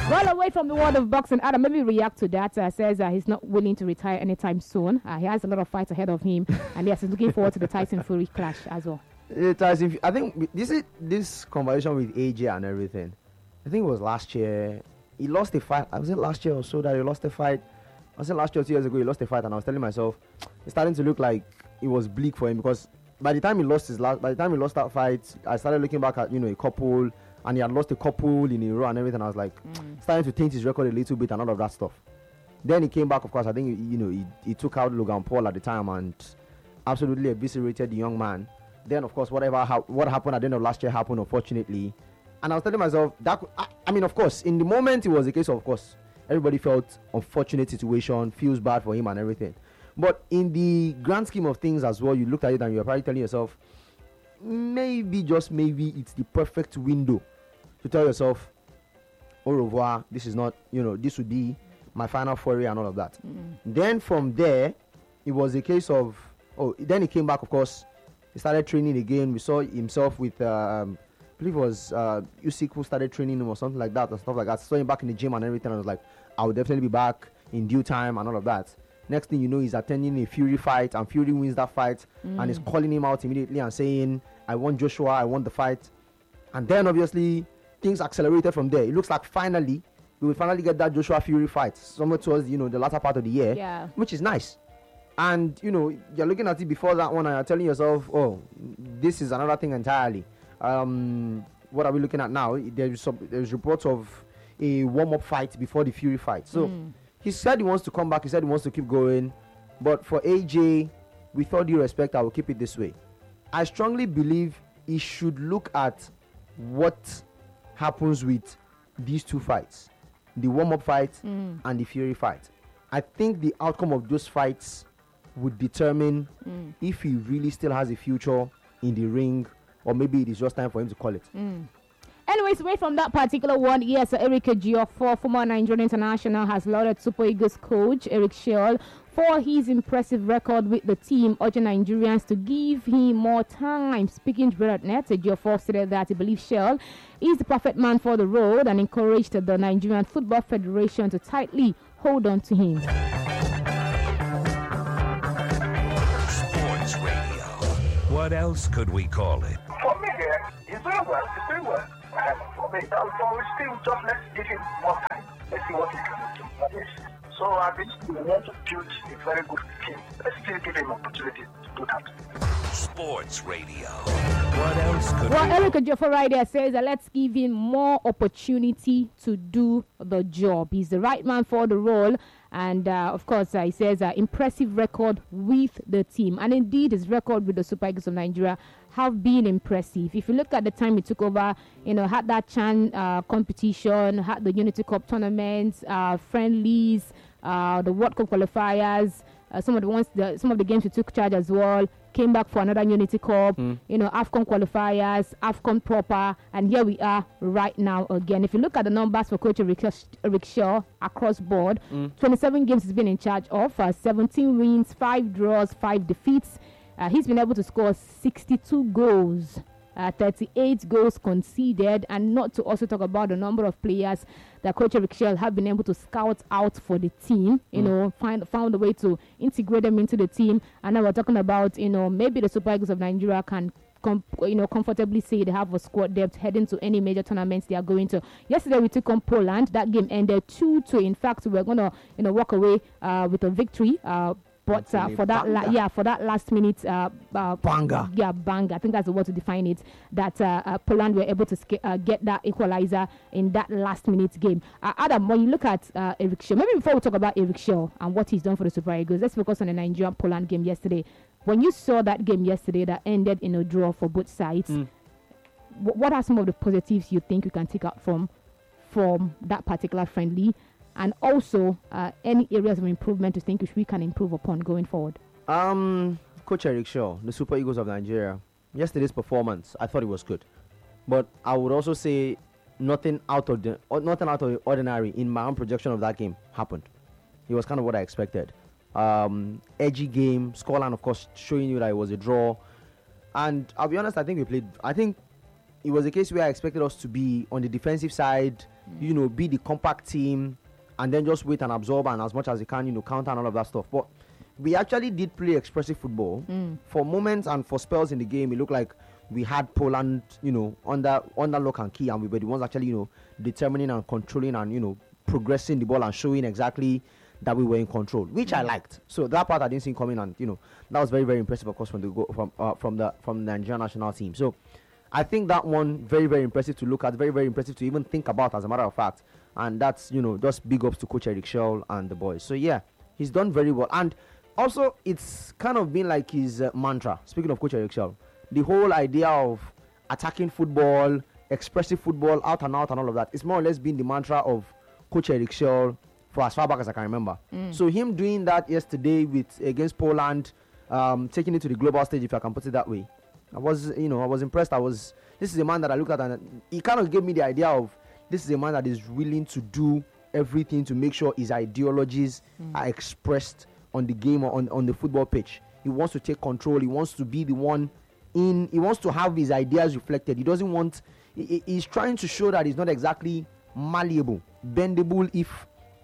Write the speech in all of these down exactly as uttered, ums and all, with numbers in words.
Well, away from the world of boxing, Adam, maybe react to that. Uh, says uh, he's not willing to retire anytime soon. Uh, he has a lot of fights ahead of him, and yes, he's looking forward to the Tyson Fury clash as well. Yeah, Tyson, I think this is this conversation with A J and everything. I think it was last year. He lost a fight. Was it last year or so that he lost a fight? I said last year or two years ago he lost a fight, and I was telling myself it's starting to look like it was bleak for him, because by the time he lost his last, by the time he lost that fight, I started looking back at you know a couple, and he had lost a couple in a row and everything. I was like mm. starting to taint his record a little bit and all of that stuff. Then he came back, of course. I think you know he, he took out Logan Paul at the time and absolutely eviscerated the young man. Then of course whatever ha- what happened at the end of last year happened, unfortunately. And I was telling myself that I, I mean, of course, in the moment it was a case of, of course, everybody felt unfortunate situation, feels bad for him and everything. But in the grand scheme of things as well, you looked at it and you're probably telling yourself, maybe, just maybe, it's the perfect window to tell yourself, au revoir, this is not, you know, this would be my final foray and all of that. Mm. Then from there, it was a case of, oh, then he came back, of course, he started training again. We saw himself with, um, I believe it was uh, Usyk who started training him or something like that, and stuff like that. Saw him back in the gym and everything, and I was like, I will definitely be back in due time and all of that. Next thing you know, he's attending a Fury fight, and Fury wins that fight, mm. and is calling him out immediately and saying, I want Joshua, I want the fight. And then obviously things accelerated from there. It looks like finally we will finally get that Joshua Fury fight somewhere towards you know the latter part of the year, yeah. which is nice. And you know you're looking at it before that one and you're telling yourself, oh, this is another thing entirely. Um, what are we looking at now? There's some, there's reports of a warm-up fight before the Fury fight. So mm. he said he wants to come back. He said he wants to keep going. But for A J, with all due respect, I will keep it this way. I strongly believe he should look at what happens with these two fights, the warm-up fight mm. and the Fury fight. I think the outcome of those fights would determine mm. if he really still has a future in the ring, or maybe it is just time for him to call it. Mm. Anyways, away from that particular one, yes, Eric Ejiofor, former Nigerian international, has lauded Super Eagles coach Eric Schell for his impressive record with the team, urging Nigerians to give him more time. Speaking to Red.net, Ejiofor stated that he believes Schell is the perfect man for the road and encouraged the Nigerian Football Federation to tightly hold on to him. Sports Radio. What else could we call it? For me, yeah, he's doing well. He's doing well. Um, for me, uh, for still just let's give him more time. Let's see what he can do. But yes. So I think we want to build a very good team. Let's still give him opportunity to do that. Sports Radio. What else could well, we... Eric Ejiofor right there says that let's give him more opportunity to do the job. He's the right man for the role. And, uh, of course, uh, he says uh, impressive record with the team. And, indeed, his record with the Super Eagles of Nigeria have been impressive. If you look at the time he took over, you know, had that CHAN uh, competition, had the Unity Cup tournaments, uh, friendlies, uh, the World Cup qualifiers, uh, some of the ones, the, some of the games he took charge as well, came back for another Unity Cup, mm. you know, AFCON qualifiers, AFCON proper, and here we are right now again. If you look at the numbers for Coach Eric Schell across board, mm. twenty-seven games he's been in charge of, uh, seventeen wins, five draws, five defeats. Uh, he's been able to score sixty-two goals, uh, thirty-eight goals conceded, and not to also talk about the number of players that Coach Eric Schell have been able to scout out for the team, you mm. know, find found a way to integrate them into the team. And now we're talking about, you know, maybe the Super Eagles of Nigeria can, com- you know, comfortably say they have a squad depth heading to any major tournaments they are going to. Yesterday we took on Poland. That game ended two two. In fact, we're going to, you know, walk away uh, with a victory. Uh, But uh, for that, la- yeah, for that last minute, uh, uh, banger, yeah, banger. I think that's the word to define it. That uh, uh, Poland were able to sk- uh, get that equalizer in that last minute game. Uh, Adam, when you look at uh, Eric Schell, maybe before we talk about Eric Schell and what he's done for the Super Eagles, let's focus on the Nigerian Poland game yesterday. When you saw that game yesterday that ended in a draw for both sides, mm. w- what are some of the positives you think you can take out from from that particular friendly? And also, uh, any areas of improvement you think we can improve upon going forward? Um, Coach Eric Schell, the Super Eagles of Nigeria, yesterday's performance, I thought it was good. But I would also say nothing out of the nothing out of the ordinary in my own projection of that game happened. It was kind of what I expected. Um, edgy game, scoreline, of course, showing you that it was a draw. And I'll be honest, I think we played. I think it was a case where I expected us to be on the defensive side. you know, be the compact team, and then just wait and absorb and as much as you can, you know, counter and all of that stuff. But we actually did play expressive football. Mm. For moments and for spells in the game, it looked like we had Poland, you know, under under lock and key, and we were the ones actually, you know, determining and controlling and, you know, progressing the ball and showing exactly that we were in control, which I liked. So that part I didn't see coming, and you know, that was very, very impressive, of course, from the go from uh, from the from the Nigerian national team. So I think that one very, very impressive to look at, very, very impressive to even think about, as a matter of fact. And that's, you know, just big ups to Coach Eric Schell and the boys. So yeah, he's done very well. And also, it's kind of been like his uh, mantra. Speaking of Coach Eric Schell, the whole idea of attacking football, expressive football, out and out and all of that, it's more or less been the mantra of Coach Eric Schell for as far back as I can remember. Mm. So him doing that yesterday with against Poland, um, taking it to the global stage, if I can put it that way, I was, you know, I was impressed. I was. This is a man that I looked at, and he kind of gave me the idea of this is a man that is willing to do everything to make sure his ideologies mm. are expressed on the game or on on the football pitch. He wants to take control. He wants to be the one in. He wants to have his ideas reflected. He doesn't want. He, he's trying to show that he's not exactly malleable, bendable, if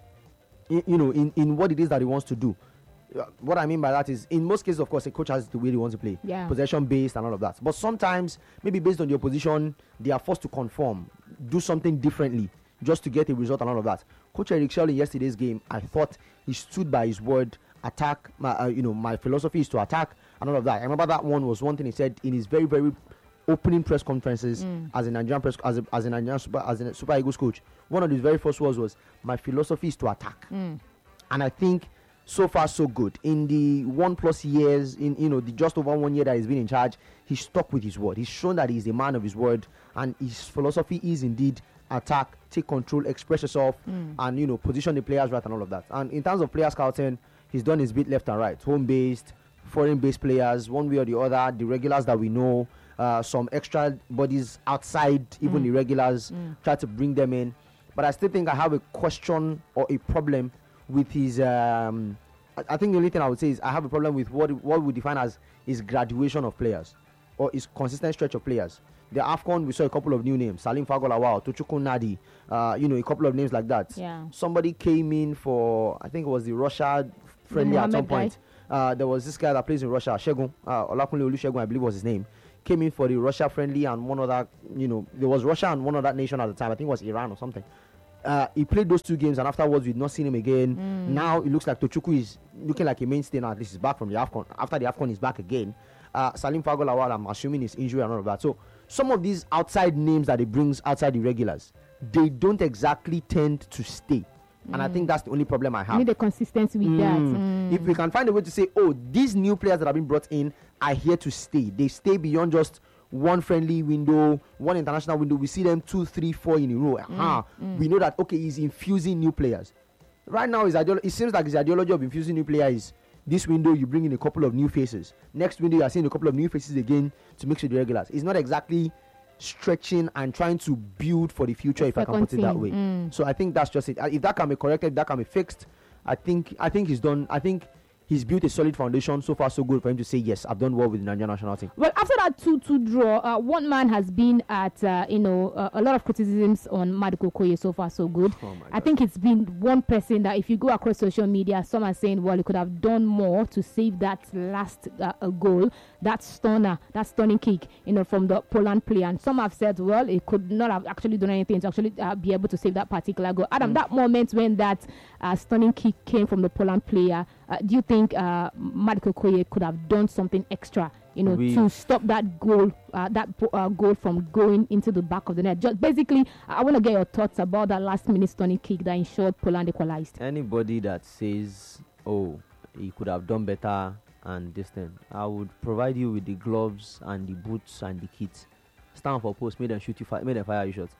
you know, in, in what it is that he wants to do. Uh, what I mean by that is, in most cases, of course, a coach has the way he wants to play, yeah. possession based and all of that. But sometimes, maybe based on the opposition, they are forced to conform, do something differently, just to get a result and all of that. Coach Eric Schell in yesterday's game, I thought he stood by his word. Attack, my, uh, you know, my philosophy is to attack and all of that. I remember that one was one thing he said in his very, very opening press conferences mm. as a Nigerian press, as a, as a Nigerian super, as a Super Eagles coach. One of his very first words was, "My philosophy is to attack," mm. and I think so far so good. In the one plus years, in you know the just over one year that he's been in charge, he's stuck with his word. He's shown that he's a man of his word, and his philosophy is indeed attack, take control, express yourself, mm. and you know position the players right and all of that. And in terms of player scouting, he's done his bit left and right, home based, foreign based players, one way or the other, the regulars that we know. Uh, some extra bodies outside, even Mm. the regulars, Mm. try to bring them in. But I still think I have a question or a problem with his. Um, I, I think the only thing I would say is I have a problem with what what we define as his graduation of players or his consistent stretch of players. The AFCON, we saw a couple of new names: Salim Fagolawal, Tochukwu Nadi, uh, you know, a couple of names like that. Yeah. Somebody came in for, I think it was the Russia friendly at some Mohammed guy. point. Uh, there was this guy that plays in Russia, Shegun, uh, Olakunle Olusegun, I believe was his name. Came in for the Russia friendly and one other, you know, there was Russia and one other nation at the time. I think it was Iran or something. Uh, he played those two games and afterwards we've not seen him again. Mm. Now it looks like Tochukwu is looking like a mainstay now. At least he's back from the AFCON. After the AFCON, he's back again. Uh, Salim Fagolawal, I'm assuming his injury and all of that. So some of these outside names that he brings outside the regulars, they don't exactly tend to stay. And I think that's the only problem I have. You need a consistency with that. Mm. If we can find a way to say, oh, these new players that have been brought in are here to stay. They stay beyond just one friendly window, one international window. We see them two, three, four in a row. Mm. Ah, Mm. we know that, okay, he's infusing new players. Right now, his ideolo- it seems like his ideology of infusing new players is this window, you bring in a couple of new faces. Next window, you are seeing a couple of new faces again to mix with the regulars. It's not exactly stretching and trying to build for the future, if I can put it that way. Mm. So I think that's just it. Uh, If that can be corrected, if that can be fixed, I think I think he's done. I think he's built a solid foundation. So far, so good for him to say yes, I've done well with the Nigerian national team. Well, after that two two draw, uh, one man has been at, uh, you know, uh, a lot of criticisms on Maduka Okoye. So far, so good. Oh my I God. think it's been one person that if you go across social media, some are saying, well, he could have done more to save that last uh, uh, goal, that stunner, that stunning kick, you know, from the Poland player. And some have said, well, he could not have actually done anything to actually uh, be able to save that particular goal. Adam, Mm. that moment when that uh, stunning kick came from the Poland player, uh, do you think uh, Maduka Okoye could have done something extra, you know, We- to stop that goal, uh, that po- uh, goal from going into the back of the net? Just basically, I want to get your thoughts about that last-minute stunning kick that ensured Poland equalized. Anybody that says, oh, he could have done better and this thing, I would provide you with the gloves and the boots and the kit. Stand for post, made them shoot you, fi- made them fire you shots.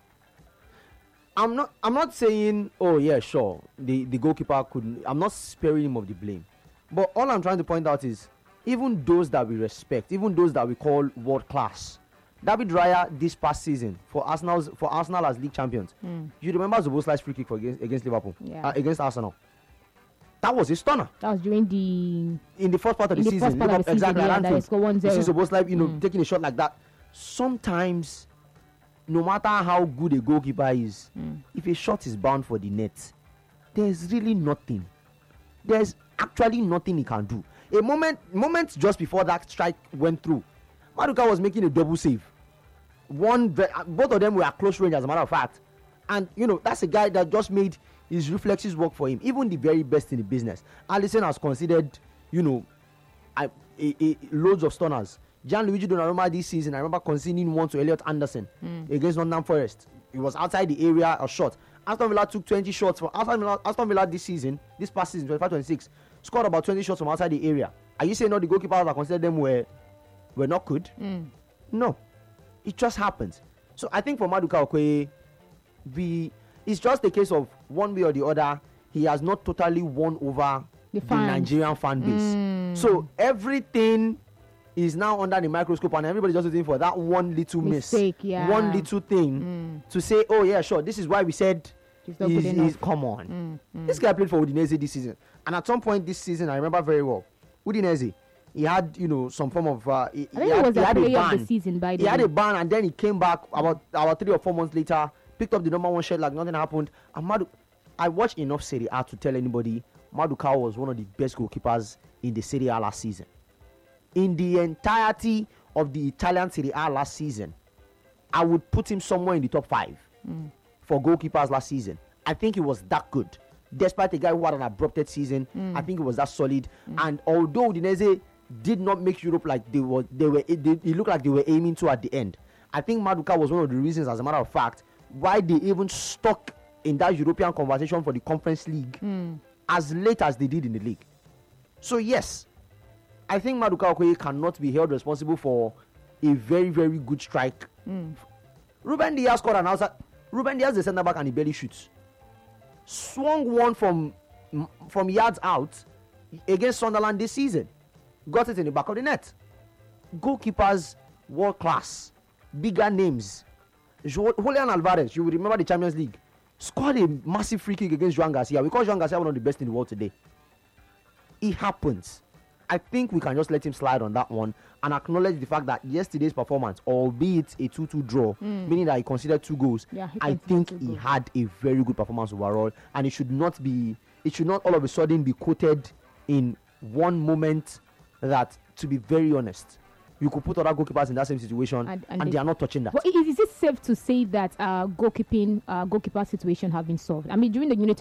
I'm not. I'm not saying, oh yeah, sure, the the goalkeeper could. I'm not sparing him of the blame, but all I'm trying to point out is, even those that we respect, even those that we call world class, David Raya this past season for Arsenal's for Arsenal as league champions. Mm. You remember Szoboszlai's free kick for against, against Liverpool, Yeah. uh, against Arsenal. That was a stunner That was during the in the first part of in the, the season. first part of the Liverpool- exactly, season, yeah, at that Anfield. is score one You see zero. Szoboszlai, you know, Mm. taking a shot like that. Sometimes no matter how good a goalkeeper is, Mm. if a shot is bound for the net, there's really nothing. There's actually nothing he can do. A moment, moment just before that strike went through, Maduka was making a double save. One, ve- uh, both of them were at close range, as a matter of fact. And you know, that's a guy that just made his reflexes work for him. Even the very best in the business. Alisson has considered, you know, I, a, a, loads of stunners. Gianluigi Donnarumma this season, I remember conceding one to Elliot Anderson Mm. against Nottingham Forest. It was outside the area, a shot. Aston Villa took twenty shots from Aston Villa, Aston Villa this season, this past season, twenty-five twenty-six, scored about twenty shots from outside the area. Are you saying all the goalkeepers that considered them were were not good? Mm. No, it just happens. So I think for Maduka Okoye, we it's just a case of one way or the other, he has not totally won over The the, fans. Nigerian fan base. Mm. So everything is now under the microscope, and everybody's just waiting for that one little Mistake, miss, yeah. one little thing Mm. to say, oh yeah, sure, this is why we said He's not he's, good he's enough. come on. Mm, mm. This guy played for Udinese this season, and at some point this season, I remember very well, Udinese, he had, you know, some form of uh, he, I think he it had, was he a had a player of the ban. season by the He had way. a ban, and then he came back about about three or four months later, picked up the number one shirt like nothing happened. And Madu, I watched enough Serie A to tell anybody Maduka was one of the best goalkeepers in the Serie A last season. In the entirety of the Italian Serie A last season, I would put him somewhere in the top five Mm. for goalkeepers last season. I think he was that good. Despite a guy who had an abrupted season, Mm. I think he was that solid. And although Udinese did not make Europe like they were, they were, it, they, it looked like they were aiming to at the end. I think Maduka was one of the reasons, as a matter of fact, why they even stuck in that European conversation for the Conference League Mm. as late as they did in the league. So yes, I think Maduka Okoye cannot be held responsible for a very, very good strike. Mm. Ruben Diaz scored an outside. Ruben Diaz is the centre back and he barely shoots. Swung one from from yards out against Sunderland this season. Got it in the back of the net. Goalkeepers, world class, bigger names. Jo- Julian Alvarez, you will remember the Champions League, scored a massive free kick against Joan Garcia. We call Joan Garcia one of the best in the world today. It happens. I think we can just let him slide on that one and acknowledge the fact that yesterday's performance, albeit a two two draw, Mm. meaning that he considered two goals, Yeah, he I considered think two he goals. had a very good performance overall, and it should not be, it should not all of a sudden be quoted in one moment that, to be very honest, you could put other goalkeepers in that same situation And- and, and they, they- are not touching that. But is, is it safe to say that uh, goalkeeping, uh, goalkeeper situation have been solved? I mean, during the United